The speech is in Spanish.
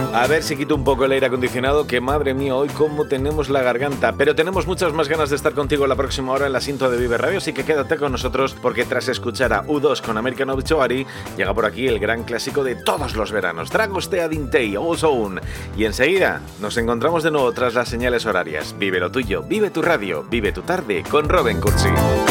A ver si quito un poco el aire acondicionado, que madre mía, hoy cómo tenemos la garganta. Pero tenemos muchas más ganas de estar contigo la próxima hora en la Sinto de Vive Radio, así que quédate con nosotros porque tras escuchar a U2 con American Obituary, llega por aquí el gran clásico de todos los veranos, Dragostea Dintei, Ozone. Y enseguida nos encontramos de nuevo tras las señales horarias. Vive lo tuyo, vive tu radio, vive tu tarde con Robin Cursi.